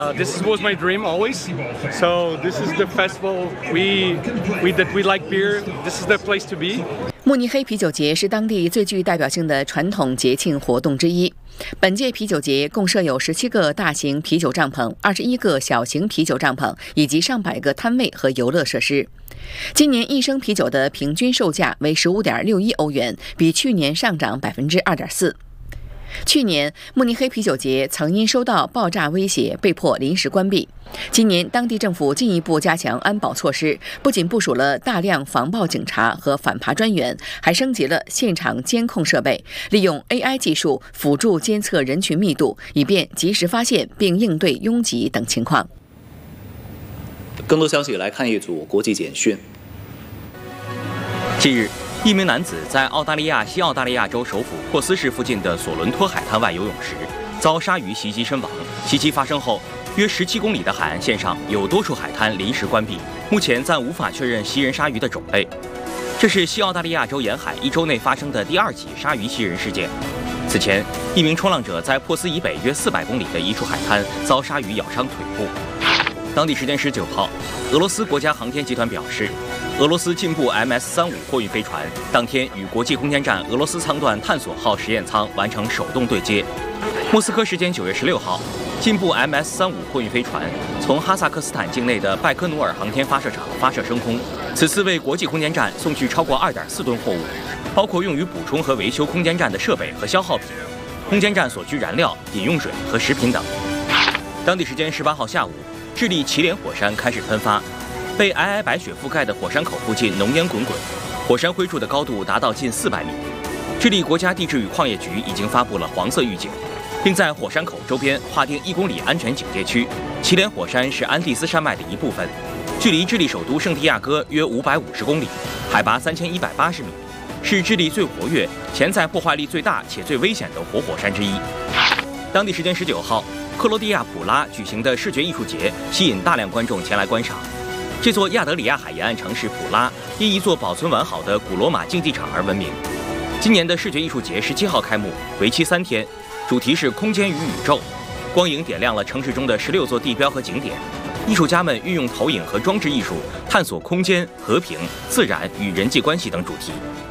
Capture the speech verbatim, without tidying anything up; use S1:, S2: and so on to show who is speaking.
S1: Uh, this was my dream always. So this is the festival we we that we like beer. This is the place to be.
S2: 慕尼黑啤酒节是当地最具代表性的传统节庆活动之一。本届啤酒节共设有十七个大型啤酒帐篷、二十一个小型啤酒帐篷以及上百个摊位和游乐设施。今年一升啤酒的平均售价为十五点六一欧元，比去年上涨百分之二点四。去年，慕尼黑啤酒节曾因收到爆炸威胁被迫临时关闭。今年，当地政府进一步加强安保措施，不仅部署了大量防暴警察和反扒专员，还升级了现场监控设备，利用 A I 技术辅助监测人群密度，以便及时发现并应对拥挤等情况。
S3: 更多消息来看一组国际简讯。
S4: 近日，一名男子在澳大利亚西澳大利亚州首府珀斯市附近的索伦托海滩外游泳时，遭鲨鱼袭击身亡。袭击发生后，约十七公里的海岸线上有多处海滩临时关闭，目前暂无法确认袭人鲨鱼的种类。这是西澳大利亚州沿海一周内发生的第二起鲨鱼袭人事件。此前，一名冲浪者在珀斯以北约四百公里的一处海滩遭鲨鱼咬伤腿部。当地时间十九号，俄罗斯国家航天集团表示，俄罗斯进步 M S 三十五货运飞船当天与国际空间站俄罗斯舱段探索号实验舱完成手动对接。莫斯科时间九月十六号，进步 M S 三十五货运飞船从哈萨克斯坦境内的拜科努尔航天发射场发射升空，此次为国际空间站送去超过 二点四吨货物，包括用于补充和维修空间站的设备和消耗品、空间站所需燃料、饮用水和食品等。当地时间十八号下午，智利祁连火山开始喷发，被皑皑白雪覆盖的火山口附近浓烟滚滚，火山灰柱的高度达到近四百米。智利国家地质与矿业局已经发布了黄色预警，并在火山口周边划定一公里安全警戒区。祁连火山是安第斯山脉的一部分，距离智利首都圣地亚哥约五百五十公里，海拔三千一百八十米，是智利最活跃、潜在破坏力最大且最危险的活火山之一。当地时间十九号，克罗地亚普拉举行的视觉艺术节吸引大量观众前来观赏。这座亚得里亚海沿岸城市普拉因一座保存完好的古罗马竞技场而闻名。今年的视觉艺术节十七号开幕，为期三天，主题是空间与宇宙。光影点亮了城市中的十六座地标和景点，艺术家们运用投影和装置艺术探索空间、和平、自然与人际关系等主题。